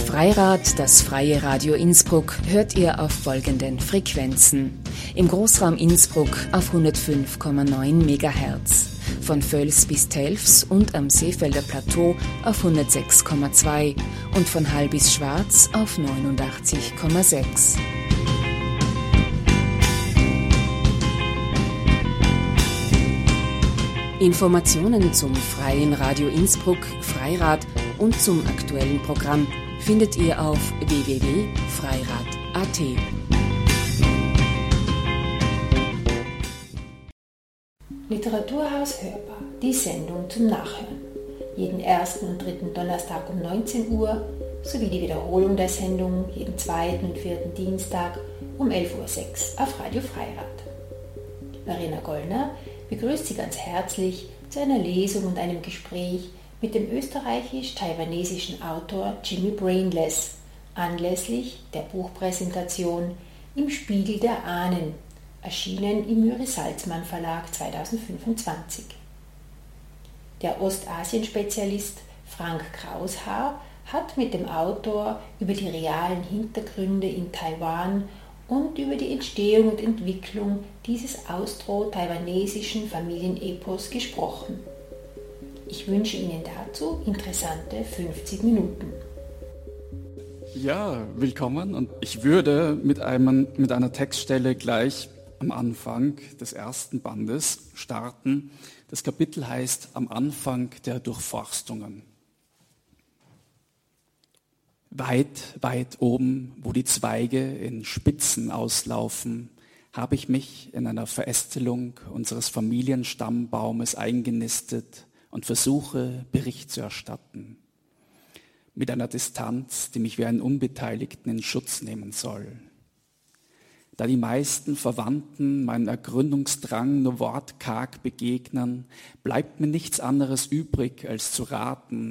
Freirad, das freie Radio Innsbruck, hört ihr auf folgenden Frequenzen. Im Großraum Innsbruck auf 105,9 MHz, von Völs bis Telfs und am Seefelder Plateau auf 106,2 und von Hall bis Schwarz auf 89,6. Informationen zum Freien Radio Innsbruck, Freirad und zum aktuellen Programm findet ihr auf www.freirad.at. Literaturhaus hörbar, die Sendung zum Nachhören. Jeden ersten und dritten Donnerstag um 19 Uhr sowie die Wiederholung der Sendung jeden zweiten und vierten Dienstag um 11.06 Uhr auf Radio Freirad. Marina Gollner begrüßt Sie ganz herzlich zu einer Lesung und einem Gespräch mit dem österreichisch-taiwanesischen Autor Jimmy Brainless anlässlich der Buchpräsentation Im Spiegel der Ahnen, erschienen im Myri-Salzmann Verlag 2025. Der Ostasien-Spezialist Frank Kraushaar hat mit dem Autor über die realen Hintergründe in Taiwan und über die Entstehung und Entwicklung dieses austro-taiwanesischen Familienepos gesprochen. Ich wünsche Ihnen dazu interessante 50 Minuten. Ja, willkommen, und ich würde mit einer Textstelle gleich am Anfang des ersten Bandes starten. Das Kapitel heißt Am Anfang der Durchforstungen. Weit, weit oben, wo die Zweige in Spitzen auslaufen, habe ich mich in einer Verästelung unseres Familienstammbaumes eingenistet und versuche, Bericht zu erstatten. Mit einer Distanz, die mich wie einen Unbeteiligten in Schutz nehmen soll. Da die meisten Verwandten meinen Ergründungsdrang nur wortkarg begegnen, bleibt mir nichts anderes übrig, als zu raten,